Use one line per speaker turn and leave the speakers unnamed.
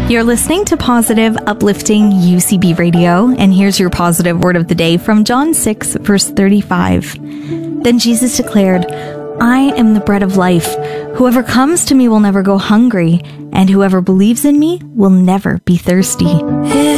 You're listening to Positive, Uplifting UCB Radio, and here's your positive word of the day from John 6, verse 35. Then Jesus declared, I am the bread of life. Whoever comes to me will never go hungry, and whoever believes in me will never be thirsty.